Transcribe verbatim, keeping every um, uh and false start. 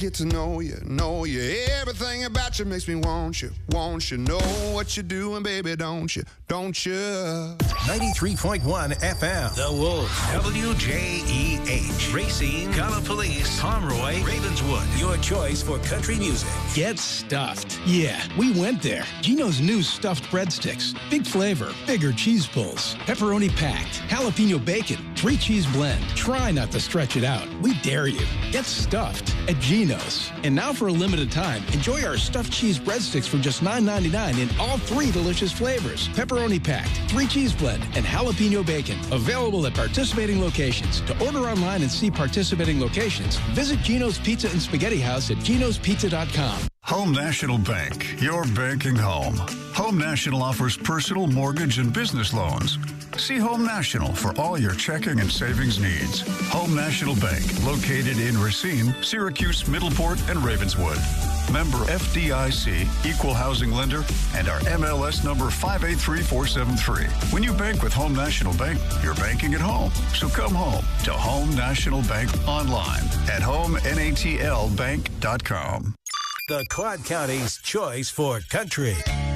Get to know you, know you. Everything about you makes me want you, want you. Know what you're doing, baby, don't you, don't you? ninety-three point one F M. The Wolf. W J E H. Racine, Gallipolis, Pomeroy, Ravenswood. Your choice for country music. Get stuffed. Yeah, we went there. Gino's new stuffed breadsticks. Big flavor, bigger cheese pulls, pepperoni packed, jalapeno bacon, three cheese blend. Try not to stretch it out. We dare you. Get stuffed at Gino's. And now for a limited time, enjoy our stuffed cheese breadsticks for just nine ninety-nine in all three delicious flavors. Pepperoni packed, three cheese blend, and jalapeno bacon. Available at participating locations. To order online and see participating locations, visit Gino's Pizza and Spaghetti House at ginos pizza dot com. Home National Bank, your banking home. Home National offers personal, mortgage, and business loans. See Home National for all your checking and savings needs. Home National Bank, located in Racine, Syracuse, Middleport, and Ravenswood. Member F D I C, equal housing lender, and our M L S number five eight three four seven three. When you bank with Home National Bank, you're banking at home. So come home to Home National Bank online at home natl bank dot com. The Quad County's choice for country.